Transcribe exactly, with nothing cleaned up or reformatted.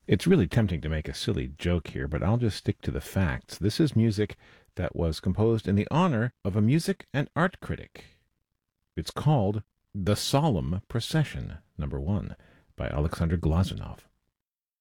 It's really tempting to make a silly joke here, but I'll just stick to the facts. This is music that was composed in the honor of a music and art critic. It's called The Solemn Procession, number one, by Alexander Glazunov.